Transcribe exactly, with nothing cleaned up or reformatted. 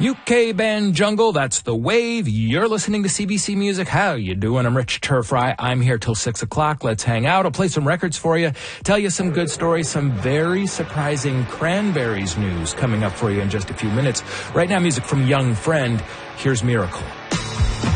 U K band Jungle, that's The Wave. You're listening to C B C Music. How you doing? I'm Rich Turfry. I'm here till six o'clock. Let's hang out. I'll play some records for you, tell you some good stories, some very surprising Cranberries news coming up for you in just a few minutes. Right now, music from Young Friend. Here's Miracle.